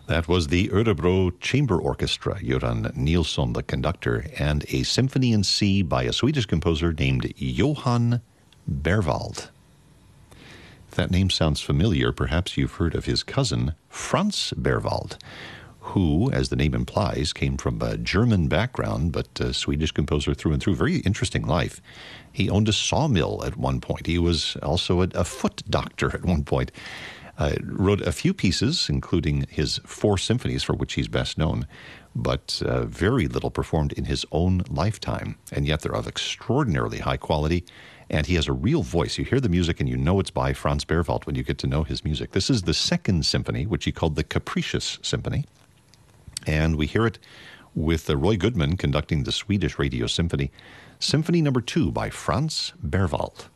That was the Örebro Chamber Orchestra, Göran Nilsson, the conductor, and a symphony in C by a Swedish composer named Johann Berwald. If that name sounds familiar, perhaps you've heard of his cousin, Franz Berwald, who, as the name implies, came from a German background, but a Swedish composer through and through. Very interesting life. He owned a sawmill at one point. He was also a foot doctor at one point. Wrote a few pieces, including his 4 symphonies, for which he's best known, but very little performed in his own lifetime. And yet they're of extraordinarily high quality, and he has a real voice. You hear the music and you know it's by Franz Berwald when you get to know his music. This is the 2nd symphony, which he called the Capricious Symphony. And we hear it with Roy Goodman conducting the Swedish Radio Symphony. Symphony number 2 by Franz Berwald.